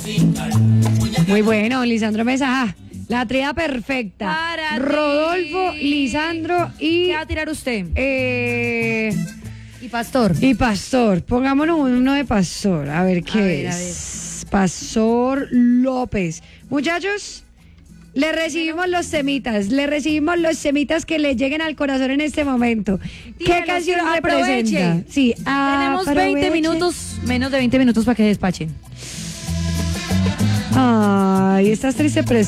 Muy bueno, Lisandro Mesa. La tríada perfecta. Para Rodolfo, ti. Lisandro y... ¿Qué va a tirar usted? Y Pastor. Y Pastor. Pongámonos uno de Pastor. A ver qué A es. Pastor López. Muchachos, le recibimos los temitas. Le recibimos los temitas que le lleguen al corazón en este momento. ¿Qué Tírelos, canción aproveche. representa? Sí, Tenemos 20 minutos, menos de 20 minutos para que despachen. Ay, estás triste,